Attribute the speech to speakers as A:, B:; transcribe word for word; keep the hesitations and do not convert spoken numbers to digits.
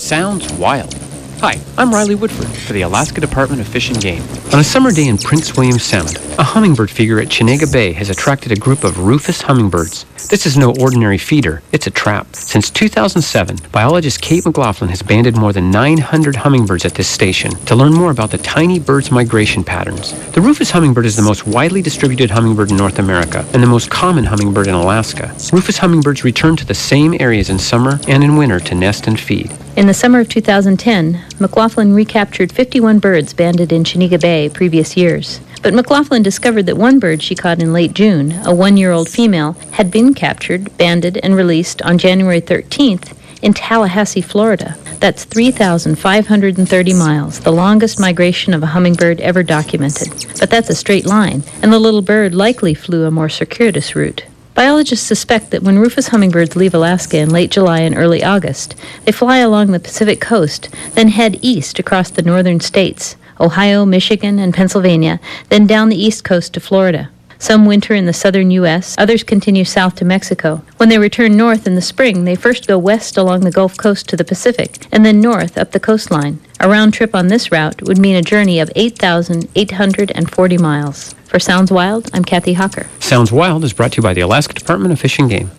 A: Sounds wild. Hi, I'm Riley Woodford for the Alaska Department of Fish and Game. On a summer day in Prince William Sound, a hummingbird feeder at Chenega Bay has attracted a group of rufous hummingbirds. This is no ordinary feeder, it's a trap. Since two thousand seven, biologist Kate McLaughlin has banded more than nine hundred hummingbirds at this station to learn more about the tiny bird's migration patterns. The rufous hummingbird is the most widely distributed hummingbird in North America and the most common hummingbird in Alaska. Rufous hummingbirds return to the same areas in summer and in winter to nest and feed.
B: In the summer of two thousand ten, McLaughlin recaptured fifty-one birds banded in Chenega Bay previous years. But McLaughlin discovered that one bird she caught in late June, a one-year-old female, had been captured, banded, and released on January thirteenth in Tallahassee, Florida. That's three thousand five hundred thirty miles, the longest migration of a hummingbird ever documented. But that's a straight line, and the little bird likely flew a more circuitous route. Biologists suspect that when rufous hummingbirds leave Alaska in late July and early August, they fly along the Pacific coast, then head east across the northern states, Ohio, Michigan, and Pennsylvania, then down the east coast to Florida. Some winter in the southern U S, others continue south to Mexico. When they return north in the spring, they first go west along the Gulf Coast to the Pacific, and then north up the coastline. A round trip on this route would mean a journey of eight thousand eight hundred forty miles. For Sounds Wild, I'm Kathy Hawker.
A: Sounds Wild is brought to you by the Alaska Department of Fish and Game.